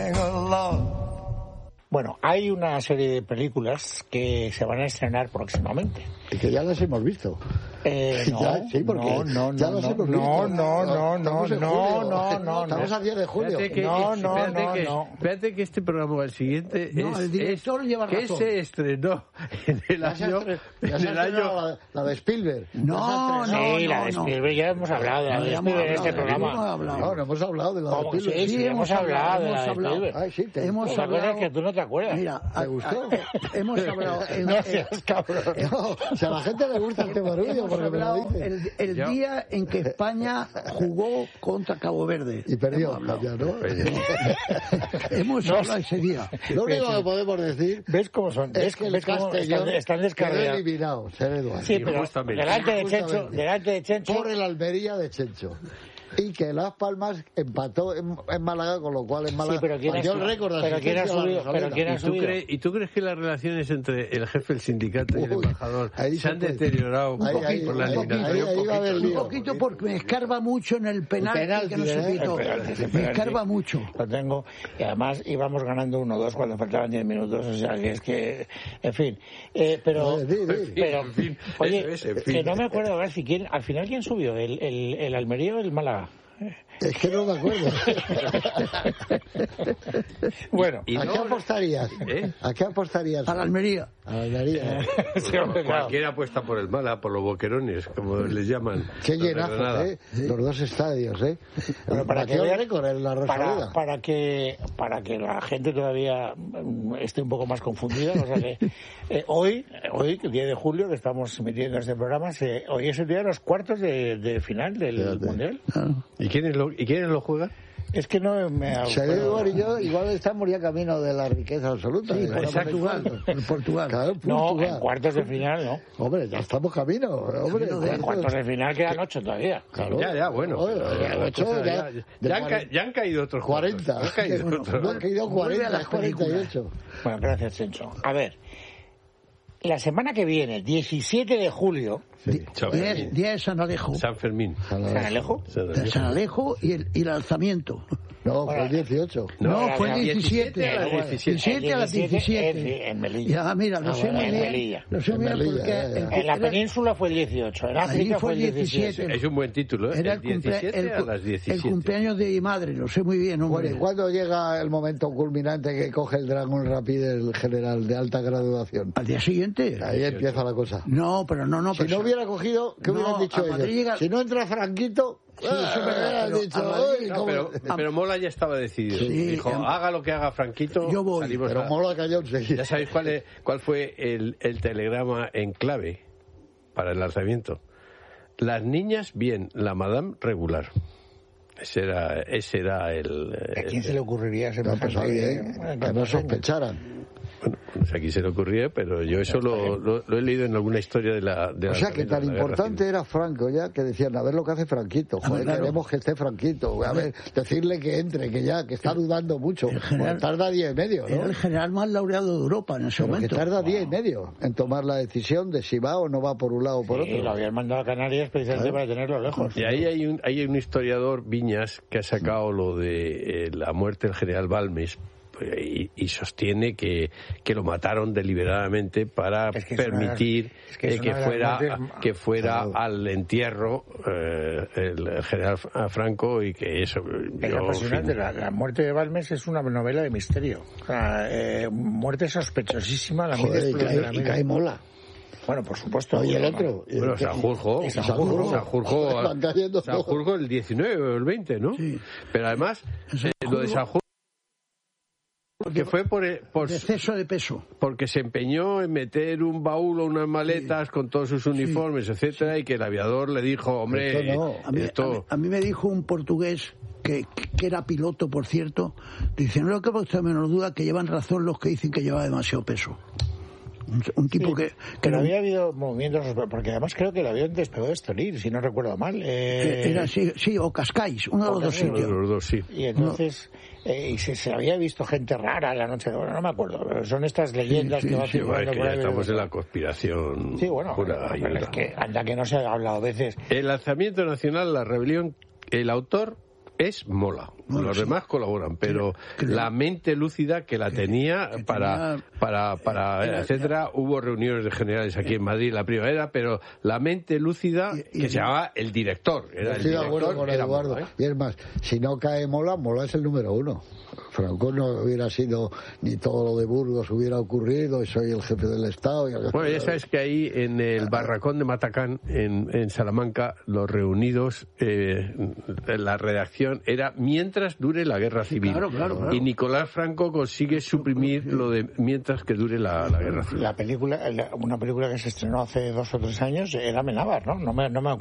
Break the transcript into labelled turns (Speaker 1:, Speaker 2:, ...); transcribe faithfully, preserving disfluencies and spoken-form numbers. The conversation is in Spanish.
Speaker 1: Bueno, hay una serie de películas que se van a estrenar próximamente.
Speaker 2: Y que ya las hemos visto.
Speaker 1: Eh, no,
Speaker 2: ya, sí, porque
Speaker 1: no, no,
Speaker 2: ya
Speaker 1: no,
Speaker 2: las
Speaker 1: no,
Speaker 2: hemos
Speaker 1: no,
Speaker 2: visto.
Speaker 1: no, no, no,
Speaker 2: Estamos en
Speaker 1: no,
Speaker 2: julio.
Speaker 1: no, no,
Speaker 2: Estamos
Speaker 1: no.
Speaker 2: a diez de julio.
Speaker 3: Espérate que,
Speaker 1: No, no,
Speaker 3: espérate
Speaker 1: no,
Speaker 3: que,
Speaker 1: no.
Speaker 3: Espérate que este programa, el siguiente,
Speaker 4: No,
Speaker 3: es,
Speaker 4: el director
Speaker 3: es
Speaker 4: lleva
Speaker 3: que
Speaker 4: razón.
Speaker 3: se estrenó en el
Speaker 2: Ya se ha
Speaker 3: año...
Speaker 2: estre-
Speaker 3: En
Speaker 2: ya se ha
Speaker 3: el
Speaker 2: estrenado
Speaker 3: año
Speaker 2: la, la de Spielberg.
Speaker 4: No,
Speaker 2: Ya se ha estrenado.
Speaker 1: Sí,
Speaker 4: no,
Speaker 1: la de
Speaker 4: no.
Speaker 1: Spielberg ya hemos hablado de la
Speaker 4: No,
Speaker 1: de
Speaker 4: ya hemos
Speaker 1: Spielberg en este
Speaker 4: hablado,
Speaker 1: programa.
Speaker 4: hemos hablado.
Speaker 2: No, no hemos hablado de la de
Speaker 1: ¿Cómo que
Speaker 2: Spielberg.
Speaker 1: sí? Sí, hemos hablado de la
Speaker 4: hemos
Speaker 1: de
Speaker 4: hablado.
Speaker 1: Spielberg.
Speaker 2: Ay, sí, te
Speaker 4: Hemos
Speaker 1: Otra cosa
Speaker 4: hablado...
Speaker 1: es que tú no te acuerdas.
Speaker 4: Mira,
Speaker 2: ¿Te gustó?
Speaker 4: hemos hablado... en-
Speaker 1: No seas cabrón.
Speaker 2: No, si a la gente le gusta este barullo,
Speaker 4: Hemos
Speaker 2: porque me lo
Speaker 4: hablado
Speaker 2: dice.
Speaker 4: el, el
Speaker 3: Yo-
Speaker 4: día en que España jugó contra Cabo Verde.
Speaker 2: Y perdió,
Speaker 4: Hemos hablado,
Speaker 2: ya, ¿no?
Speaker 4: Hemos
Speaker 1: No,
Speaker 4: hablado ese día.
Speaker 2: Lo único que podemos decir
Speaker 1: ¿Ves cómo son?
Speaker 2: es
Speaker 1: ¿Ves,
Speaker 2: que el
Speaker 1: ves cómo
Speaker 2: Castellón
Speaker 1: están, están
Speaker 2: quedó
Speaker 1: descarriados?
Speaker 2: eliminado, ser Eduardo.
Speaker 1: Sí, pero
Speaker 3: Injustamente.
Speaker 1: delante de Chencho,
Speaker 2: Injustamente.
Speaker 1: delante de Chencho,
Speaker 2: Por el Almería de Chencho. Y que Las Palmas empató en, en Málaga, con lo cual en Málaga
Speaker 1: Sí, pero ¿quién ha
Speaker 2: batió el
Speaker 1: subido?
Speaker 2: récord de
Speaker 1: Pero ¿quién ha
Speaker 2: asistencia a la
Speaker 1: subido?
Speaker 2: Rosaleda.
Speaker 1: Pero ¿quién ha
Speaker 3: ¿Y tú,
Speaker 1: subido?
Speaker 3: crees, ¿Y tú crees que las relaciones entre el jefe del sindicato y el
Speaker 2: Uy,
Speaker 3: embajador
Speaker 2: ahí
Speaker 3: se
Speaker 2: se
Speaker 3: han
Speaker 2: puede.
Speaker 3: deteriorado un
Speaker 2: Ahí,
Speaker 3: poquito
Speaker 2: ahí,
Speaker 3: por la
Speaker 2: ahí,
Speaker 3: eliminatoria?
Speaker 2: ahí, ahí va a haber
Speaker 4: Un
Speaker 2: lío.
Speaker 4: poquito porque me escarba mucho en el penalti,
Speaker 2: El penalti,
Speaker 4: que no se
Speaker 2: ¿eh?
Speaker 4: pitó.
Speaker 1: El penalti, el
Speaker 4: Me
Speaker 1: penalti.
Speaker 4: escarba mucho.
Speaker 1: Lo tengo. Y además íbamos ganando uno dos cuando faltaban diez minutos. O sea, que es que... En fin. Eh, pero...
Speaker 2: Oye, di, di.
Speaker 1: pero
Speaker 3: En fin,
Speaker 1: oye,
Speaker 3: eso es, en fin.
Speaker 1: que no me acuerdo. A ver si quién... Al final, ¿quién subió? ¿El, el, el Almería o el Málaga?
Speaker 2: Es que no me acuerdo.
Speaker 1: Bueno.
Speaker 3: Y
Speaker 2: ¿A
Speaker 3: no-
Speaker 2: qué apostarías?
Speaker 3: ¿Eh?
Speaker 2: ¿A qué apostarías?
Speaker 4: A la Almería.
Speaker 2: A la Almería.
Speaker 1: Sí, hombre, claro.
Speaker 3: Cualquiera apuesta por el Mala, por los boquerones, como les llaman.
Speaker 2: Qué
Speaker 3: Los de
Speaker 2: llenazo,
Speaker 3: Granada.
Speaker 2: ¿eh? Los dos estadios, ¿eh?
Speaker 1: Bueno, para que
Speaker 2: Batió el
Speaker 1: vean-
Speaker 2: récord en la
Speaker 1: para,
Speaker 2: Rosaleda.
Speaker 1: para que para que la gente todavía mm, esté un poco más confundida, o sea que eh, hoy hoy el diez de julio que estamos emitiendo este programa, se, hoy es el día de los cuartos de, de final del
Speaker 2: Fíjate.
Speaker 1: mundial.
Speaker 3: ¿Y quiénes lo, ¿y quiénes lo juegan?
Speaker 1: Es que no me ha
Speaker 2: Sergio Eduardo y yo igual estamos ya camino de la riqueza absoluta.
Speaker 4: Sí,
Speaker 2: ¿eh?
Speaker 4: por
Speaker 2: Estamos
Speaker 4: Portugal. Por Portugal.
Speaker 2: Claro,
Speaker 1: no,
Speaker 2: Portugal.
Speaker 1: en cuartos de final no.
Speaker 2: Hombre, ya estamos camino. Hombre,
Speaker 4: Camino de-
Speaker 1: En cuartos de final quedan ocho todavía.
Speaker 2: Claro.
Speaker 3: Ya, ya, bueno.
Speaker 2: Bueno,
Speaker 3: pero
Speaker 2: ya,
Speaker 3: la
Speaker 2: ocho,
Speaker 3: cosa
Speaker 2: ya,
Speaker 3: ya,
Speaker 2: de
Speaker 3: ya han, ca-
Speaker 2: cuarenta.
Speaker 3: ya han caído otros
Speaker 2: cuarenta.
Speaker 3: cuartos. Ya han caído
Speaker 4: Bueno,
Speaker 3: otros.
Speaker 2: No han caído
Speaker 4: Vuelve a
Speaker 2: cuarenta,
Speaker 4: las
Speaker 2: cuarenta y
Speaker 4: películas.
Speaker 2: ocho.
Speaker 1: Bueno, gracias, Chencho. A ver, la semana que viene, diecisiete de julio,
Speaker 2: Sí.
Speaker 3: Chaval.
Speaker 4: Día, día de San Alejo.
Speaker 3: San Fermín.
Speaker 1: ¿San Alejo?
Speaker 3: San
Speaker 4: De
Speaker 3: Alejo.
Speaker 4: San Alejo y el, y el alzamiento.
Speaker 2: No, fue el dieciocho.
Speaker 4: No,
Speaker 1: era
Speaker 4: fue el
Speaker 1: el
Speaker 4: diecisiete.
Speaker 3: diecisiete a las diecisiete.
Speaker 4: diecisiete a las
Speaker 1: El diecisiete
Speaker 4: diecisiete.
Speaker 1: en Melilla.
Speaker 4: Ya, mira, lo
Speaker 2: Ah,
Speaker 4: sé
Speaker 2: bueno,
Speaker 4: muy
Speaker 1: en
Speaker 4: bien.
Speaker 1: Melilla.
Speaker 4: Lo sé
Speaker 2: En
Speaker 4: muy bien
Speaker 2: Melilla,
Speaker 4: porque...
Speaker 2: ya, ya.
Speaker 4: el-
Speaker 1: En la
Speaker 4: era-
Speaker 1: península fue el dieciocho, en
Speaker 4: Allí
Speaker 1: África
Speaker 4: fue el
Speaker 1: diecisiete.
Speaker 4: diecisiete.
Speaker 3: Es un buen título, ¿eh?
Speaker 4: Era
Speaker 3: El
Speaker 4: el, cumple-
Speaker 3: diecisiete
Speaker 4: el
Speaker 3: a
Speaker 4: cu-
Speaker 3: las
Speaker 4: el
Speaker 3: diecisiete.
Speaker 4: cumpleaños de mi madre, lo sé muy bien, hombre.
Speaker 2: Bueno, ¿y cuándo llega el momento culminante que coge el Dragón Rapid el general de alta graduación?
Speaker 4: Al día siguiente.
Speaker 2: Ahí empieza la cosa.
Speaker 4: No, pero no, no.
Speaker 2: Si
Speaker 4: pero
Speaker 2: no hubiera cogido, ¿qué
Speaker 4: No,
Speaker 2: hubieran dicho
Speaker 4: a Madrid
Speaker 2: ellos?
Speaker 4: llega-
Speaker 2: Si no entra Franquito,
Speaker 4: Sí, eso es verdad,
Speaker 2: hubieran
Speaker 4: pero
Speaker 2: dicho,
Speaker 4: a Madrid-
Speaker 2: "Uy,
Speaker 3: No,
Speaker 2: cómo-".
Speaker 3: pero, pero Mola ya estaba decidido.
Speaker 4: Sí,
Speaker 3: Dijo,
Speaker 4: em-
Speaker 3: haga lo que haga Franquito.
Speaker 4: Yo voy.
Speaker 3: salimos
Speaker 2: Pero
Speaker 3: a-
Speaker 2: Mola cayó enseguida.
Speaker 3: Ya sabéis cuál, es, cuál fue el, el telegrama en clave para el lanzamiento. Las niñas, bien, la madame, regular. Ese era, ese era el...
Speaker 1: ¿A quién se le ocurriría ese
Speaker 2: No, pues alguien que no sospecharan.
Speaker 3: Bueno, pues aquí se le ocurría, pero yo eso lo, lo- lo he leído en alguna historia de la... De
Speaker 2: O
Speaker 3: la-
Speaker 2: sea que
Speaker 3: de
Speaker 2: tan
Speaker 3: la guerra
Speaker 2: importante
Speaker 3: civil.
Speaker 2: era Franco ya, que decían, a ver lo que hace Franquito, joder,
Speaker 4: claro.
Speaker 2: queremos que esté Franquito, a ver, decirle que entre, que ya, que está dudando mucho.
Speaker 4: el general-
Speaker 2: Bueno, tarda día y medio,
Speaker 4: Era
Speaker 2: ¿no?
Speaker 4: el general más laureado de Europa en ese
Speaker 2: Pero que
Speaker 4: momento.
Speaker 2: tarda día y medio en tomar la decisión de si va o no va por un lado o por
Speaker 1: Sí,
Speaker 2: otro.
Speaker 1: lo habían mandado a Canarias precisamente para tenerlo lejos.
Speaker 3: Y ahí hay un, hay un historiador, Viñas, que ha sacado lo de eh, la muerte del general Balmes pues, y, y sostiene que, que lo mataron deliberadamente para
Speaker 1: Es que es una de las-
Speaker 3: permitir
Speaker 1: es que
Speaker 3: eh,
Speaker 1: es
Speaker 3: que,
Speaker 1: una de las
Speaker 3: fuera,
Speaker 1: muertes-
Speaker 3: que fuera
Speaker 2: Claro.
Speaker 3: al entierro eh, el general Franco y que eso...
Speaker 1: Es
Speaker 3: yo,
Speaker 1: apasionante.
Speaker 3: en fin,
Speaker 1: La, la muerte de Balmes es una novela de misterio. O sea, eh, muerte sospechosísima. La
Speaker 2: Joder, y
Speaker 1: mira después de la
Speaker 2: cae, y
Speaker 1: mira.
Speaker 2: cae Mola.
Speaker 1: Bueno, por supuesto.
Speaker 2: Y el otro. y el
Speaker 3: Bueno,
Speaker 2: que-
Speaker 3: Sanjurjo,
Speaker 1: y
Speaker 3: Sanjurjo, Sanjurjo,
Speaker 2: Van cayendo todos.
Speaker 3: Sanjurjo el diecinueve o el veinte, ¿no?
Speaker 4: Sí.
Speaker 3: Pero además, eh, lo de Sanjurjo, que fue por, eh, por
Speaker 4: De exceso de peso.
Speaker 3: porque se empeñó en meter un baúl o unas maletas con todos sus uniformes, etcétera, y que el aviador le dijo, hombre,
Speaker 2: Esto no.
Speaker 4: A mí,
Speaker 3: esto...
Speaker 4: a mí- a mí me dijo un portugués que, que era piloto, por cierto, dice, no lo que usted menos duda que llevan razón los que dicen que lleva demasiado peso. Un, un tipo
Speaker 1: Sí,
Speaker 4: que... que
Speaker 1: pero
Speaker 4: no-
Speaker 1: había habido movimientos, porque además creo que el avión despegó de Estoril, si no recuerdo mal. Eh,
Speaker 4: Era así, sí, o Cascais, uno de los
Speaker 1: o
Speaker 4: dos
Speaker 1: Cascais,
Speaker 4: sitios.
Speaker 3: Los dos, sí.
Speaker 1: Y entonces, eh, y se, se había visto gente rara la noche de... Bueno, no me acuerdo, pero son estas leyendas
Speaker 4: Sí,
Speaker 1: que
Speaker 4: sí,
Speaker 1: van
Speaker 4: sí,
Speaker 3: Sí, bueno, es
Speaker 1: circulando
Speaker 3: que
Speaker 1: por
Speaker 3: ya
Speaker 1: ahí.
Speaker 3: estamos en la conspiración
Speaker 1: Sí, bueno,
Speaker 3: pura y
Speaker 1: pero es
Speaker 3: dura.
Speaker 1: que anda que no se ha hablado a veces.
Speaker 3: El lanzamiento nacional, la rebelión, el autor es Mola. Bueno, los sí. demás colaboran, pero sí, la mente lúcida que la que, tenía que para, tenía, para, para, era, etcétera, era, hubo reuniones de generales aquí en Madrid la primavera, pero la mente lúcida y, y, que se llamaba el director. Era el director,
Speaker 2: con
Speaker 3: era
Speaker 2: Eduardo.
Speaker 3: Mola, ¿eh?
Speaker 2: Y es más, si no cae Mola, Mola es el número uno. Franco no hubiera sido, ni todo lo de Burgos hubiera ocurrido, y soy el jefe del Estado. Y el
Speaker 3: bueno, ya sabes que ahí en el barracón de Matacán, en, en Salamanca, los reunidos, eh, la redacción era mientras dure la guerra civil.
Speaker 4: Claro, claro, claro.
Speaker 3: Y Nicolás Franco consigue suprimir lo de mientras que dure la, la guerra civil.
Speaker 1: La película, una película que se estrenó hace dos o tres años era Amenábar, ¿no? No me, no me acuerdo.